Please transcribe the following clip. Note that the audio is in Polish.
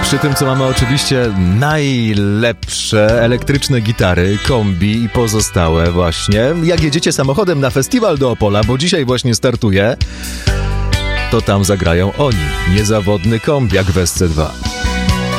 Przy tym, co mamy oczywiście najlepsze elektryczne gitary, kombi i pozostałe właśnie. Jak jedziecie samochodem na festiwal do Opola, bo dzisiaj właśnie startuje, to tam zagrają oni. Niezawodny kombiak w SC2.